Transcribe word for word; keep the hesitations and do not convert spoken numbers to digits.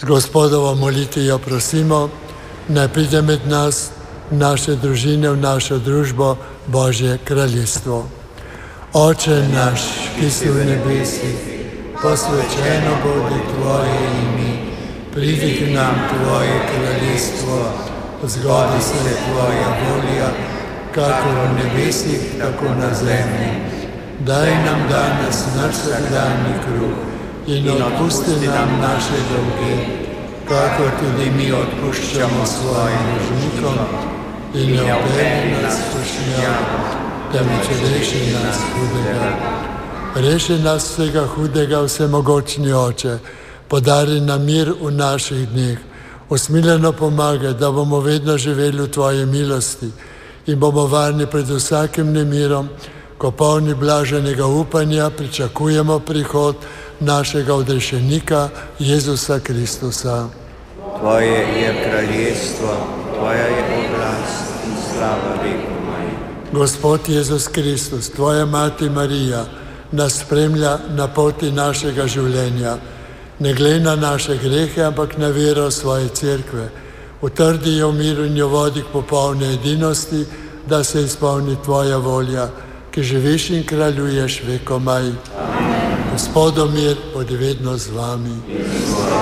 Z Gospodovo molitvijo prosimo, naj pride med nas, naše družine, v našo družbo, Božje kraljestvo. Oče naš, ki si v nebesih, posvečeno bodi Tvoje ime, pridi k nam Tvoje kraljestvo, zgodi se Tvoja volja, kakor v nebesih, tako na zemlji. Daj nam danes naš vsakdanji kruh in odpusti nam naše dolge, kakor tudi mi odpuščamo svojim dolžnikom, in ne obeli nas v skušnjavo, temveč reši nas hudega. Reši nas vsega hudega, vsemogočni Oče, podari nam mir v naših dneh, usmiljeno pomagaj, da bomo vedno živeli v Tvoji milosti in bomo varni pred vsakim nemirom, ko polni blaženega upanja pričakujemo prihod našega odrešenika Jezusa Kristusa. Tvoje je kraljestvo, Tvoja je oblast in slava vekomaj. Gospod Jezus Kristus, Tvoja mati Marija, nas spremlja na poti našega življenja. Ne glej na naše grehe, ampak na vero svoje cerkve. Utrdi jo v miru in jo vodi k popolni edinosti, da se izpolni Tvoja volja, ki živiš in kraljuješ vekomaj. Gospodov mir, bodi vedno z vami.